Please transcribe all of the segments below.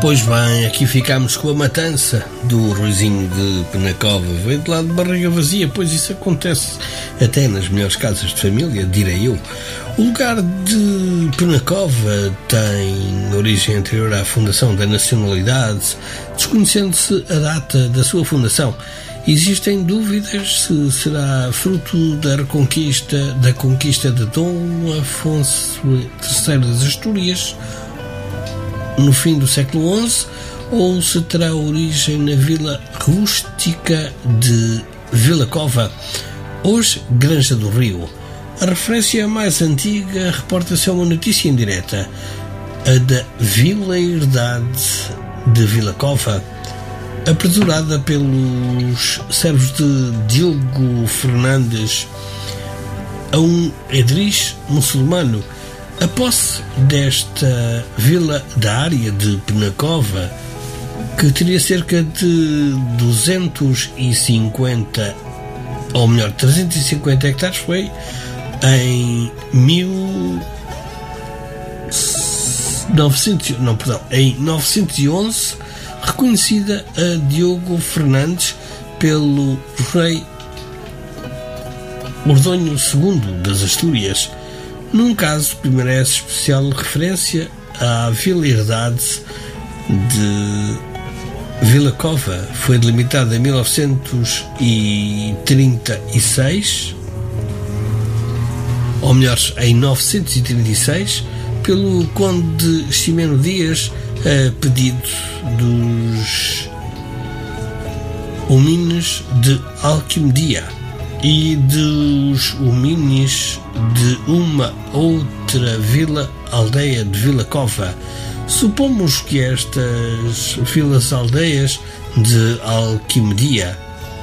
Pois bem, aqui ficámos com a matança do Ruizinho de Penacova. Veio de lá de barriga vazia, pois isso acontece até nas melhores casas de família, direi eu. O lugar de Penacova tem origem anterior à fundação da nacionalidade, desconhecendo-se a data da sua fundação. Existem dúvidas se será fruto da conquista de Dom Afonso III das Astúrias no fim do século XI, ou se terá origem na vila rústica de Vila Cova, hoje Granja do Rio. A referência mais antiga reporta-se a uma notícia indireta, a da Vila Herdade de Vila Cova, apresurada pelos servos de Diogo Fernandes a um edris muçulmano. A posse desta vila da área de Penacova, que teria cerca de 350 hectares, foi em 911 reconhecida a Diogo Fernandes pelo rei Ordonho II das Astúrias. Num caso que merece especial referência à Vila Herdade de Vila Cova, foi delimitada em 1936, ou melhor, em 936, pelo conde Ximeno Dias, a pedido dos homines de Alquimedia e dos homines de uma outra vila-aldeia de Vila Cova. Supomos que estas vilas-aldeias de Alquimedia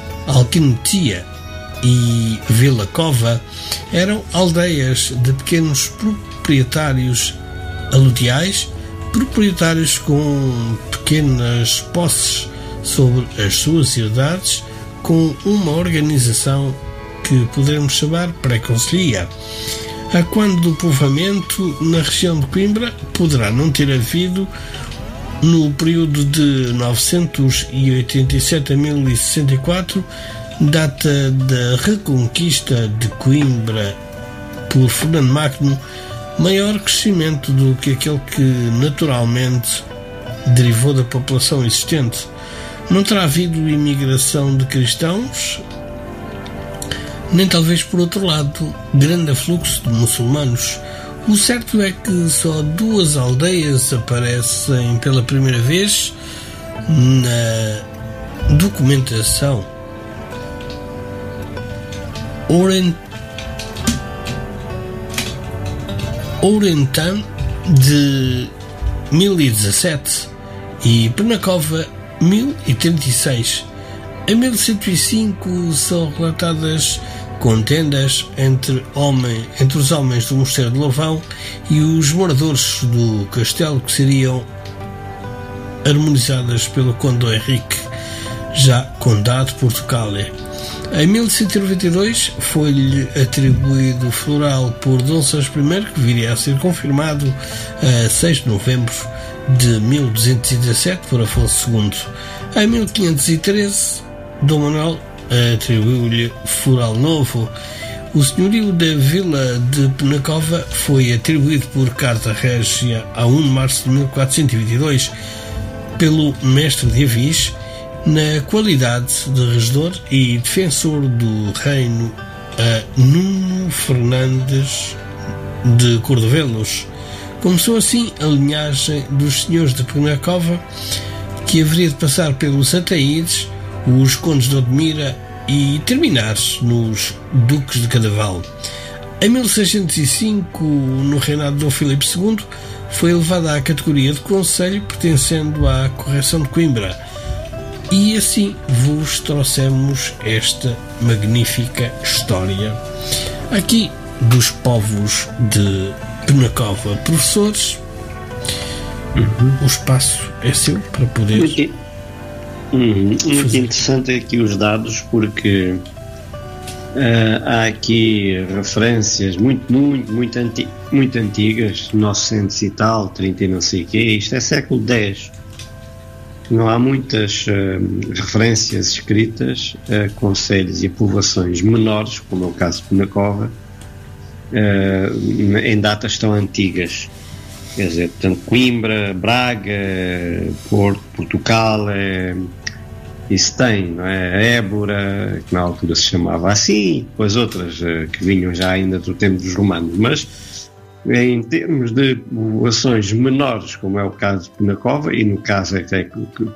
e Vila Cova eram aldeias de pequenos proprietários aludiais, proprietários com pequenas posses sobre as suas herdades, com uma organização que poderemos chamar pré-conselhia. A quando do povoamento na região de Coimbra poderá não ter havido no período de 987 a 1064, data da reconquista de Coimbra por Fernando Magno, maior crescimento do que aquele que naturalmente derivou da população existente. Não terá havido imigração de cristãos, nem talvez, por outro lado, grande afluxo de muçulmanos. O certo é que só duas aldeias aparecem pela primeira vez na documentação Orentan de 1017 e Penacova 1036. Em 1105 são relatadas contendas entre os homens do Mosteiro de Louvão e os moradores do castelo, que seriam harmonizadas pelo conde Dom Henrique, já condado de Portugal. Em 1192 foi-lhe atribuído o floral por Dom Sancho I, que viria a ser confirmado a 6 de novembro de 1217 por Afonso II. Em 1513, Dom Manuel atribuiu-lhe floral novo. O senhorio da vila de Penacova foi atribuído por carta régia a 1 de março de 1422 pelo mestre de Avis, na qualidade de regedor e defensor do reino, a Nuno Fernandes de Cordovelos. Começou assim a linhagem dos senhores de Penacova, que haveria de passar pelos Ataídes, os condes de Odmira e terminar nos duques de Cadaval. Em 1605, no reinado de Dom Filipe II, foi elevada à categoria de concelho, pertencendo à correção de Coimbra. E assim vos trouxemos esta magnífica história aqui dos povos de Penacova. Professores, o espaço é seu para poder... Muito interessante aqui os dados, porque há aqui referências muito antigas, 900 e tal, 30 e não sei o quê. Isto é século X, não há muitas referências escritas a concelhos e povoações menores, como é o caso de Penacova, em datas tão antigas. Quer dizer, portanto, Coimbra, Braga, Porto, Portugal, isso tem, não é? A Ébora, que na altura se chamava assim, depois outras que vinham já ainda do tempo dos romanos, mas em termos de povoações menores, como é o caso de Penacova, e no caso até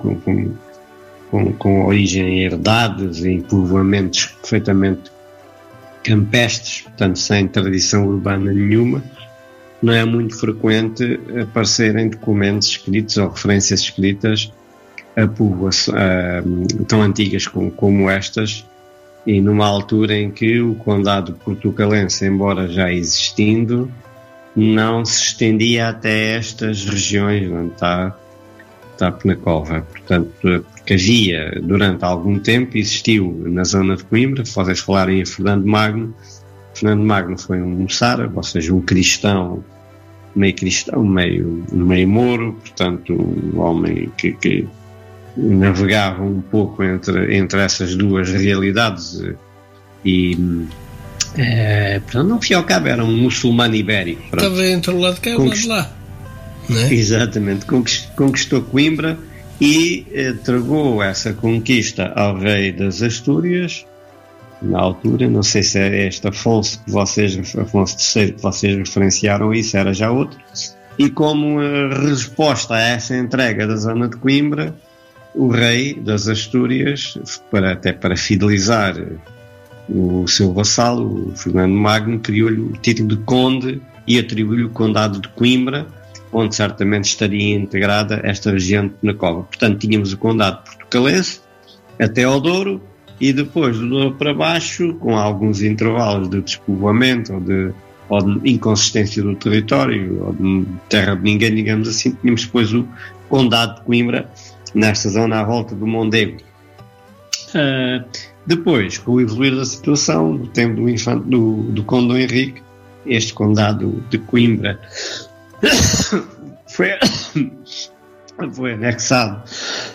com origem em herdades, em povoamentos perfeitamente campestres, portanto sem tradição urbana nenhuma, não é muito frequente aparecerem documentos escritos ou referências escritas a povoações tão antigas como estas, e numa altura em que o condado portucalense, embora já existindo, não se estendia até estas regiões onde está Penacova. Portanto, porque havia, durante algum tempo, existiu na zona de Coimbra, se vocês falarem em Fernando Magno foi um moçárabe, ou seja, um cristão, meio mouro, portanto, um homem que navegava um pouco entre essas duas realidades e portanto, não fui ao cabo, era um muçulmano ibérico. Estava entre o lado de cá e o lado de lá, não é? Exatamente, conquistou Coimbra e entregou essa conquista ao rei das Astúrias, na altura, não sei se é este Afonso III que vocês referenciaram, isso era já outro, e como resposta a essa entrega da zona de Coimbra, o rei das Astúrias, até para fidelizar o seu vassalo, o Fernando Magno, criou-lhe o título de conde e atribuiu-lhe o condado de Coimbra, onde certamente estaria integrada esta região de Penacova. Portanto, tínhamos o condado portucalense até ao Douro, e depois do Douro para baixo, com alguns intervalos de despovoamento ou de inconsistência do território, ou de terra de ninguém, digamos assim, tínhamos depois o condado de Coimbra, nesta zona à volta do Mondego. Depois, com o evoluir da situação, do tempo do Conde Dom Henrique, este condado de Coimbra foi anexado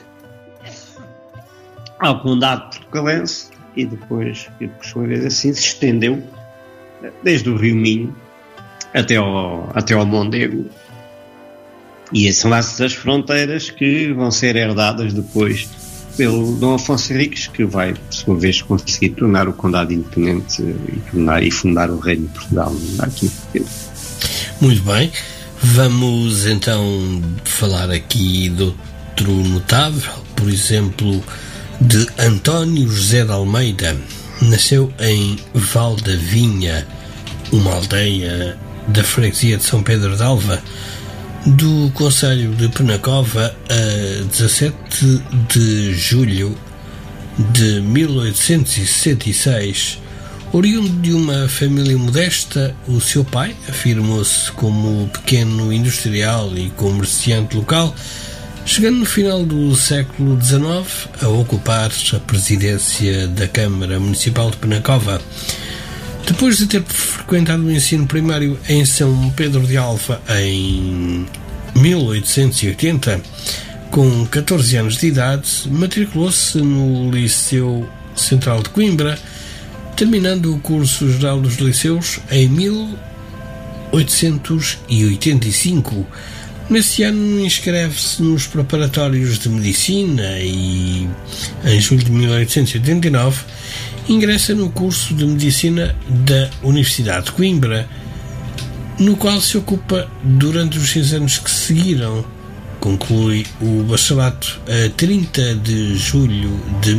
ao condado portucalense e depois, por sua vez, assim se estendeu desde o Rio Minho até ao Mondego. E são essas as fronteiras que vão ser herdadas depois pelo Dom Afonso Henriques, que vai, por sua vez, conseguir tornar o condado independente e fundar o Reino de Portugal. Muito bem. Vamos então falar aqui de outro notável, por exemplo, de António José de Almeida. Nasceu em Val da Vinha, uma aldeia da freguesia de São Pedro de Alva, do concelho de Penacova, a 17 de julho de 1866. Oriundo de uma família modesta, o seu pai afirmou-se como pequeno industrial e comerciante local, chegando no final do século XIX a ocupar a presidência da Câmara Municipal de Penacova. Depois de ter frequentado o ensino primário em São Pedro de Alva em 1880, com 14 anos de idade, matriculou-se no Liceu Central de Coimbra, terminando o curso geral dos liceus em 1885. Nesse ano inscreve-se nos preparatórios de Medicina e, em julho de 1889, ingressa no curso de Medicina da Universidade de Coimbra, no qual se ocupa durante os 6 anos que seguiram. Conclui o bacharelato a 30 de julho de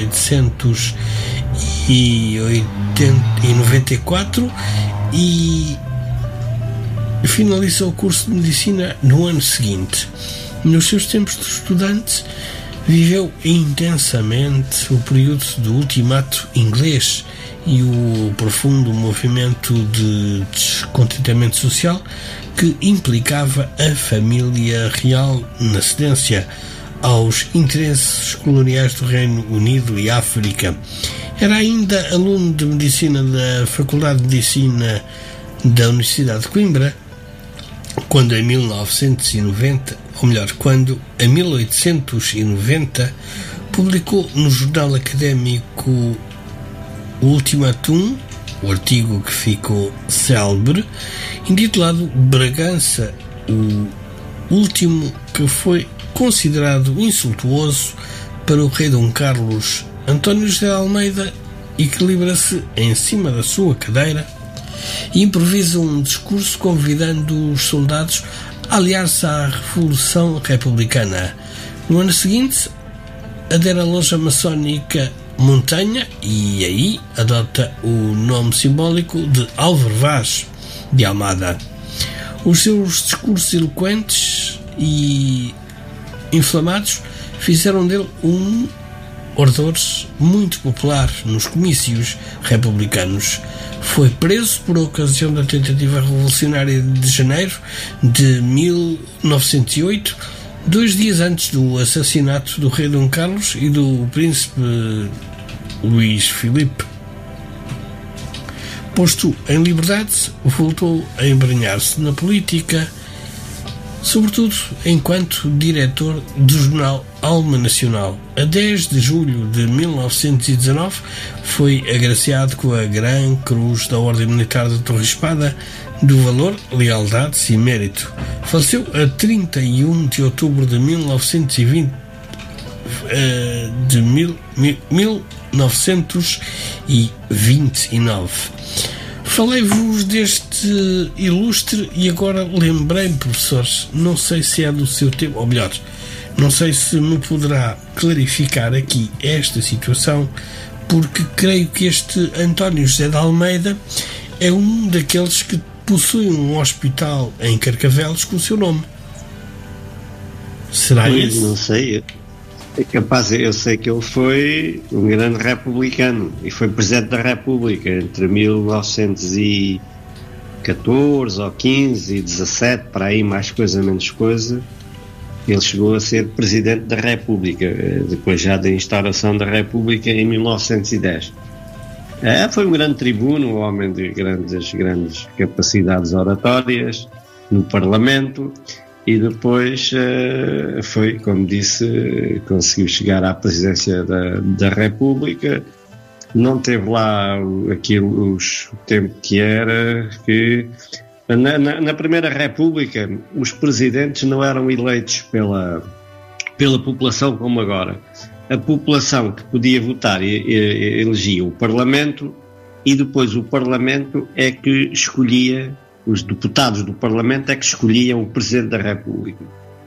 1894 e finalizou o curso de Medicina no ano seguinte. Nos seus tempos de estudante, viveu intensamente o período do ultimato inglês e o profundo movimento de descontentamento social que implicava a família real na cedência aos interesses coloniais do Reino Unido e África. Era ainda aluno de Medicina da Faculdade de Medicina da Universidade de Coimbra, quando em 1990, ou melhor, quando em 1890 publicou no jornal académico Ultimatum, o artigo que ficou célebre, intitulado Bragança, o último, que foi considerado insultuoso para o rei Dom Carlos. António José de Almeida equilibra-se em cima da sua cadeira e improvisa um discurso convidando os soldados a aliar-se à Revolução Republicana. No ano seguinte, adere à loja maçónica Montanha e aí adota o nome simbólico de Álvaro Vaz de Almada. Os seus discursos eloquentes e inflamados fizeram dele um orador muito popular nos comícios republicanos. Foi preso por ocasião da tentativa revolucionária de janeiro de 1908, 2 dias antes do assassinato do rei Dom Carlos e do príncipe Luís Filipe. Posto em liberdade, voltou a embrenhar-se na política, sobretudo enquanto diretor do jornal Alma Nacional. A 10 de julho de 1919 foi agraciado com a Gran Cruz da Ordem Militar da Torre Espada do valor, lealdade e mérito. Faleceu a 31 de outubro de 1929. Falei-vos deste ilustre e agora lembrei-me, professores, não sei se é do seu tempo, ou melhor, não sei se me poderá clarificar aqui esta situação, porque creio que este António José de Almeida é um daqueles que possui um hospital em Carcavelos com o seu nome. Será isso? Não sei. É capaz, eu sei que ele foi um grande republicano e foi Presidente da República entre 1914 ou 15 e 17, para aí, mais coisa, menos coisa. Ele chegou a ser Presidente da República, depois já da instauração da República em 1910. Foi um grande tribuno, um homem de grandes capacidades oratórias no Parlamento, e depois foi, como disse, conseguiu chegar à presidência da República. Não teve lá o tempo que era, que na Primeira República os presidentes não eram eleitos pela população como agora. A população que podia votar elegia o Parlamento, e depois o Parlamento é que escolhia, os deputados do Parlamento é que escolhiam o Presidente da República.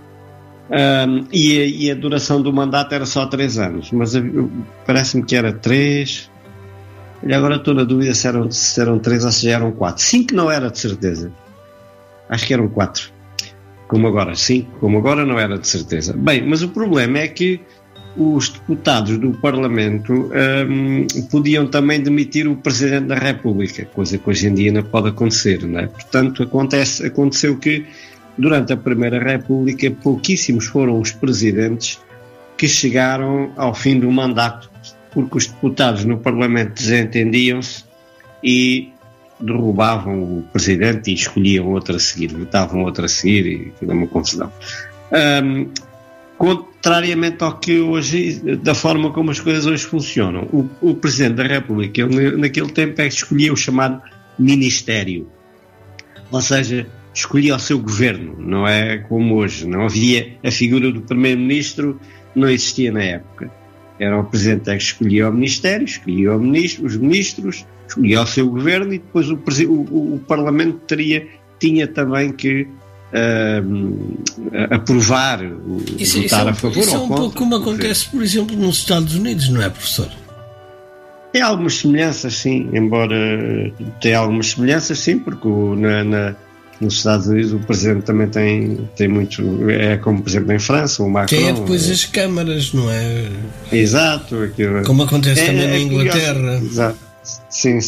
E a duração do mandato era só 3 anos, mas parece-me que era 3. E agora estou na dúvida se eram 3 ou se eram 4. 5 não era de certeza. Acho que eram 4. Como agora, 5. Como agora não era de certeza. Bem, mas o problema é que os deputados do Parlamento podiam também demitir o Presidente da República, coisa que hoje em dia não pode acontecer, não é? Portanto, aconteceu que durante a Primeira República pouquíssimos foram os presidentes que chegaram ao fim do mandato, porque os deputados no Parlamento desentendiam-se e derrubavam o Presidente e escolhiam outro a seguir, votavam outro a seguir, e foi uma confusão. Contrariamente ao que hoje, da forma como as coisas hoje funcionam, o Presidente da República, ele, naquele tempo, é que escolhia o chamado Ministério, ou seja, escolhia o seu governo. Não é como hoje, não havia a figura do Primeiro-Ministro, não existia na época. Era o Presidente que escolhia o Ministério, escolhia os ministros, escolhia o seu governo, e depois o Parlamento tinha também que aprovar, votar a favor ou contra. Isso é um pouco como acontece, por exemplo, nos Estados Unidos, não é, professor? Tem algumas semelhanças, sim, embora tenha algumas semelhanças, sim, porque nos Estados Unidos o Presidente também tem muito, é como, por exemplo, em França, o Macron. Tem depois as câmaras, não é? Exato. Como acontece também na Inglaterra. Exato. Sim.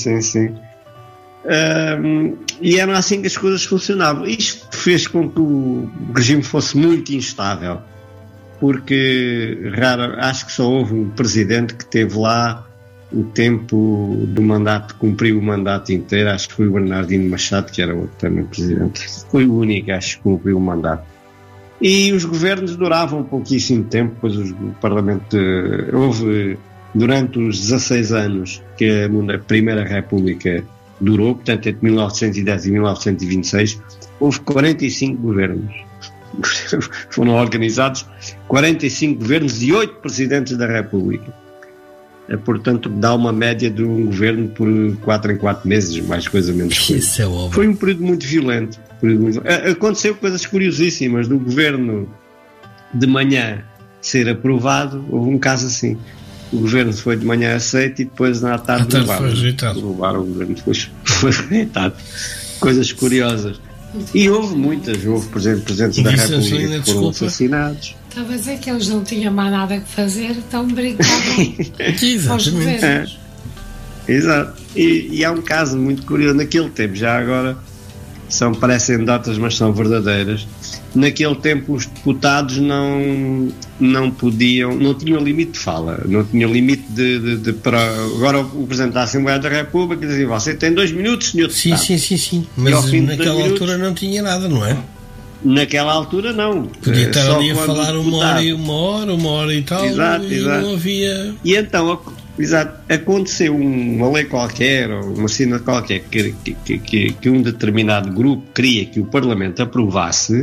E eram assim que as coisas funcionavam. Isto fez com que o regime fosse muito instável, porque acho que só houve um presidente que teve lá o tempo do mandato, cumpriu o mandato inteiro. Acho que foi o Bernardino Machado, que era outro também presidente. Foi o único, acho, que cumpriu o mandato. E os governos duravam pouquíssimo tempo, pois o Parlamento houve, durante os 16 anos que a Primeira República durou, portanto entre 1910 e 1926, houve 45 governos. Foram organizados 45 governos e 8 presidentes da República. Portanto, dá uma média de um governo por 4 em 4 meses, mais coisa, menos coisa. Isso é óbvio. Foi um período muito violento. Aconteceu coisas curiosíssimas. No governo de manhã ser aprovado, houve um caso assim. O governo foi de manhã aceito e depois na tarde derrubaram o governo. Foi rejeitado. Coisas curiosas. E houve muitas. Houve, por exemplo, presidentes da República que foram assassinados. Talvez é que eles não tinham mais nada que fazer, então brincavam aos governos. Exato. E há um caso muito curioso. Naquele tempo, já agora, parecem datas, mas são verdadeiras. Naquele tempo os deputados não podiam, não tinham limite de fala, não tinham limite para... Agora o Presidente da Assembleia da República dizia: você tem 2 minutos, senhor deputado. Sim. Mas naquela altura não tinha nada, não é? Naquela altura não. Podia estar ali a falar uma hora e tal. Exato. Não havia... E então, aconteceu uma lei qualquer, ou uma cena qualquer, que um determinado grupo queria que o Parlamento aprovasse,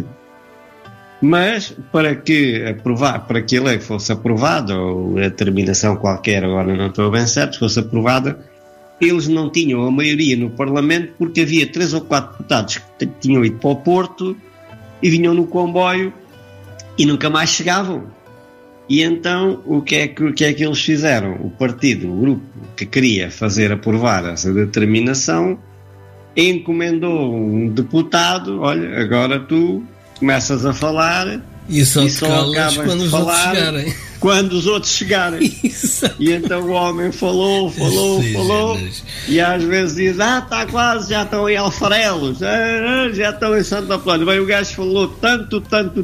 mas para que a lei fosse aprovada, ou a determinação qualquer, agora não estou bem certo, fosse aprovada, eles não tinham a maioria no Parlamento, porque havia 3 ou 4 deputados que tinham ido para o Porto e vinham no comboio e nunca mais chegavam. E então o que é que eles fizeram? O grupo que queria aprovar essa determinação, encomendou um deputado: olha, agora tu começas a falar e só acabas de falar quando os outros chegarem. E então o homem falou, e às vezes diz: está quase, já estão em Alfarelos, já estão em Santo Apolónio. Bem, o gajo falou tanto,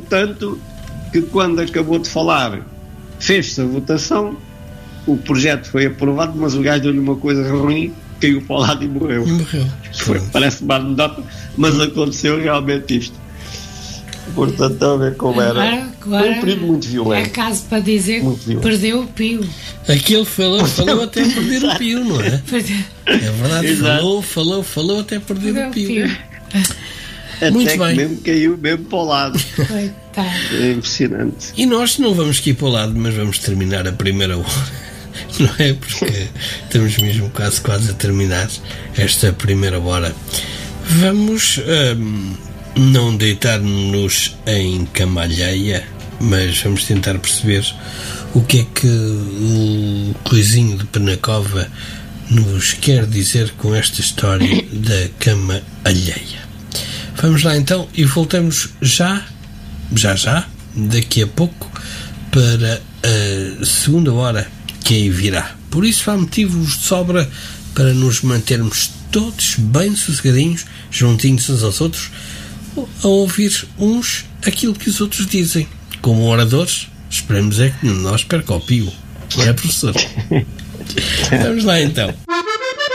que quando acabou de falar, fez-se a votação, o projeto foi aprovado, mas o gajo deu-lhe uma coisa ruim, caiu para o lado e morreu. Parece uma anedota, mas aconteceu realmente isto. Portanto, estão a ver como era. Foi um período muito violento. É caso para dizer que perdeu o pio. Aquele falou até perder o pio, não é? É verdade. Exato. Falou até perder o pio. Muito até bem. Mesmo caiu mesmo para o lado. É impressionante. E nós não vamos cair para o lado, mas vamos terminar a primeira hora, não é? Porque estamos mesmo quase a terminar esta primeira hora. Vamos não deitar-nos em cama alheia, mas vamos tentar perceber o que é que o Ruizinho de Penacova nos quer dizer com esta história da cama alheia. Vamos lá então e voltamos já, daqui a pouco, para a segunda hora que aí virá. Por isso há motivos de sobra para nos mantermos todos bem sossegadinhos, juntinhos uns aos outros, a ouvir uns aquilo que os outros dizem. Como oradores, esperamos é que nenhum de nós perca o pio. Não é, professor? Vamos lá então.